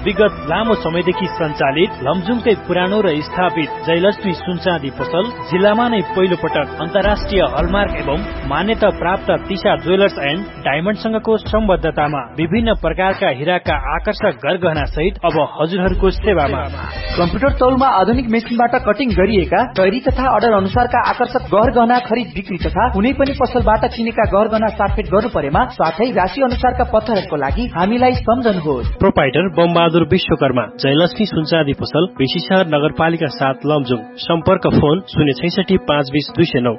विगत लामो समयदेखि सञ्चालित लमजुङकै पुरानो र स्थापित जयलक्ष्मी सुनचाँदी पसल जिल्लामा नै पहिलो पटक अन्तर्राष्ट्रिय हलमार्क एवं मान्यता प्राप्त तिशा ज्वेलर्स एन्ड डायमन्डसँगको सम्बद्धतामा विभिन्न प्रकारका हिराका आकर्षक गरगहना सहित अब हजुरहरूको सेवामा कम्प्युटर तौलमा आधुनिक मेसिनबाट कटिङ गरिएका तयारी तथा अर्डर अनुसारका आकर्षक गहना खरिद बिक्री तथा कुनै पनि पसलबाट किनेका गहना साटफेट गर्नु परेमा साथै राशि अनुसारका पत्थरहरूको लागि हामीलाई सम्झनुहोस्। प्रोपाइटर बमबहादुर विश्वकर्मा, जयलक्ष्मी सुनचाँदी पसल, बेसीशहर नगरपालिका 7 लमजुङ। सम्पर्क फोन 066 520 209।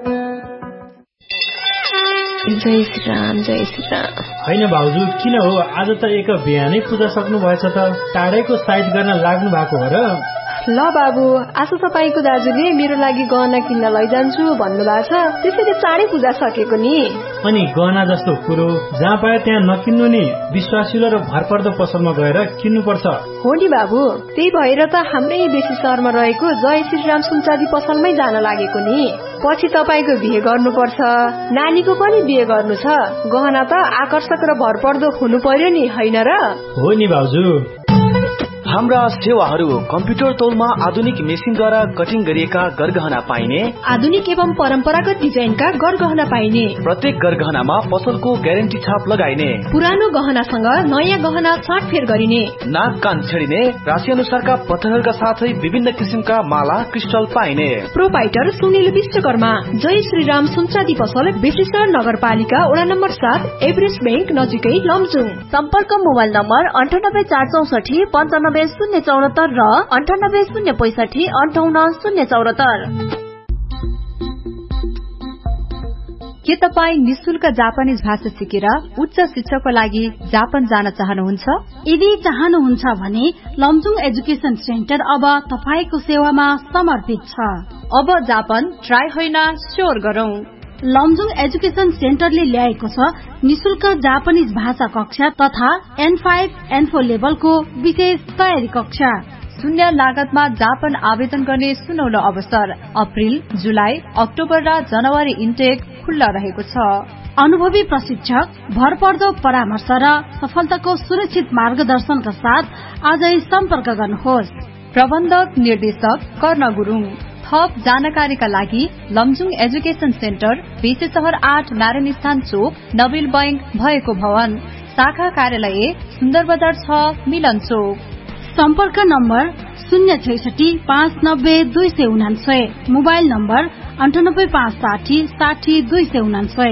जय श्री राम, जय श्री राम। होइन भाउजू, किन हो आज त एक बिहानै पूजा सक्नु भएछ त? टाढैको साइड गर्न लाग्नु भएको हो र? ल बाबु, आज तपाईको दाजुले मेरो लागि गहना किन्न लैजान्छु भन्नुभएको छ, त्यसैले चाँडै पूजा सकेको नि। अनि गहना जस्तो कुरो जहाँ पाए त्यहाँ नकिन्नु नि, विश्वासिलो र भरपर्दो पसलमा गएर किन्नुपर्छ। हो नि बाबु, त्यही भएर त हाम्रै बेसी शहरमा रहेको जय श्रीराम सुनचाँदी पसलमै जान लागेको नि। पछि तपाईको बिहे गर्नुपर्छ, नानीको पनि बिहे गर्नु छ, गहना त आकर्षक र भरपर्दो हुनु पर्यो नि, होइन र? हो नि भाउजू। हाम्रा सेवाहरू कम्प्युटर तौलमा आधुनिक मेसिनद्वारा कटिङ गरिएका गरगहना पाइने, आधुनिक एवं परम्परागत डिजाइनका गरगहना पाइने, प्रत्येक गरगहनामा पसलको ग्यारेन्टी छाप लगाइने, पुरानो गहनासँग नयाँ गहना साटफेर गरिने, नाक कान छेडिने, राशि अनुसारका पत्थरहरूका साथै विभिन्न किसिमका माला क्रिस्टल पाइने। प्रोपाइटर सुनिल विश्वकर्मा, जय श्रीराम सुनचाँदी पसल, बेसीशहर नगरपालिका वडा नम्बर 7, एभरेस्ट बैंक नजिकै लमजुङ। सम्पर्क मोबाइल नम्बर 98 464 95 074 र 98 065 58 074। के तपाईँ निशुल्क जापानिज भाषा सिकेर उच्च शिक्षाको लागि जापान जान चाहनुहुन्छ? यदि चाहनुहुन्छ भने लमजुङ एजुकेशन सेन्टर अब तपाईको सेवामा समर्पित छ। अब जापान ट्राई होइन, स्योर गरौं। लमजुङ एजुकेशन सेन्टरले ल्याएको छ निशुल्क जापानिज भाषा कक्षा तथा N5, N4 लेभलको विशेष तयारी कक्षा। शून्य लागतमा जापान आवेदन गर्ने सुनौलो अवसर। अप्रिल, जुलाई, अक्टोबर र जनवरी इन्टेक खुल्ला रहेको छ। अनुभवी प्रशिक्षक, भरपर्दो परामर्श र सफलताको सुरक्षित मार्गदर्शनका साथ आजै सम्पर्क गर्नुहोस्। प्रबन्धक निर्देशक कर्ण गुरुङ। थप जानकारीका लागि लमजुङ एजुकेशन सेन्टर, बेसीशहर 8, नारायण स्थान चोक, नबिल बैंक भएको भवन, शाखा कार्यालय, सुन्दर बजार 6, मिलन चोक। सम्पर्क नम्बर 066 590 299, मोबाइल नम्बर 98 560 60 299।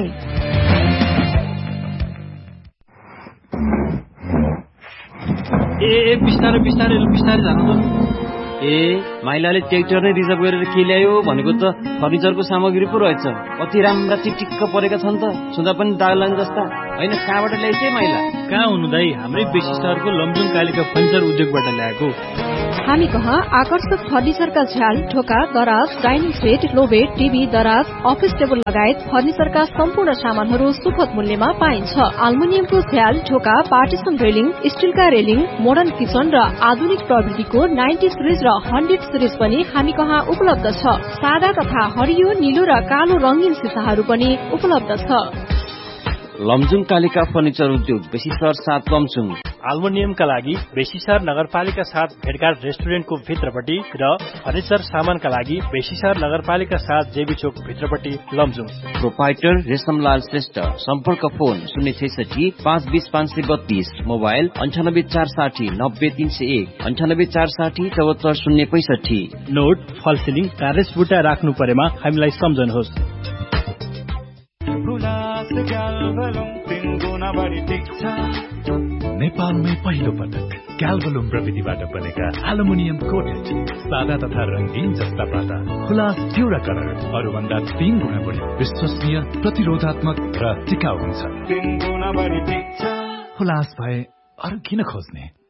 ए बिस्तारै बिस्तारै बिस्तारै जानु। माइलाले ट्र्याक्टर नै रिजर्भ गरेर के ल्यायो भनेको त फर्निचरको सामग्री पो रहेछ। कति राम्रा चिकचिक्क परेका छन् त, छुँदा पनि दाग लाग्ने जस्ता। होइन, कहाँबाट ल्याइछे माइला? कहाँ हुनु दाई, हाम्रै बेसी शहरको लमजुङ कालिका फर्निचर उद्योगबाट ल्याएको। हामी कहाँ आकर्षक फर्निचरका झ्याल, ढोका, दराज, डाइनिङ सेट, लोबेड, टिभी, दराज, अफिस टेबल लगायत फर्निचरका सम्पूर्ण सामानहरू सुपथ मूल्यमा पाइन्छ। अल्मुनियमको झ्याल, ढोका, partition railing, स्टिलका railing, modern kitchen र आधुनिक प्रविधिको 90 सिरिज र 100 सिरिज पनि हामी कहाँ उपलब्ध छ। सादा तथा हरियो, नीलो र कालो रंगीन सिसाहरू पनि उपलब्ध छ। लमजुङ कालिका फर्निचर उद्योग, बेसीशहर 7 लमजुङ। अल्मुनियमका लागि बेसीशहर नगरपालिका 7 भेटघाट रेस्टुरेन्टको भित्रपट्टि र फर्निचर सामानका लागि बेसीशहर नगरपालिका 7 जेबी चोक भित्रपट्टि लमजुङ। प्रोपाइटर रेशमलाल श्रेष्ठ। सम्पर्क फोन 066 520 532, मोबाइल 98 460 90 301, 98 460 74 065। नोट, फलसिलिङ, कार्रेस बुट्टा राख्नु परेमा हामीलाई सम्झनुहोस्। नेपालमै पहिलो पटक क्याल्भलुम प्रविधिबाट बनेका एल्युमिनियम कोटेड सादा तथा रंगीन जस्ताबाट खुलास ड्युरा कलर अरूभन्दा 3 गुणा बढी विश्वसनीय, प्रतिरोधात्मक र टिकाउ हुन्छ। खुलास भए अरू किन खोज्ने?